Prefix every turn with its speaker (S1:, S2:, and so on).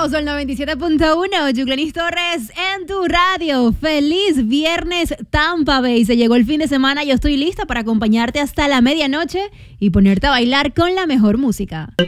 S1: Sol 97.1, Yuclanis Torres en tu radio. Feliz viernes, Tampa Bay. Se llegó el fin de semana, yo estoy lista para acompañarte hasta la medianoche y ponerte a bailar con la mejor música.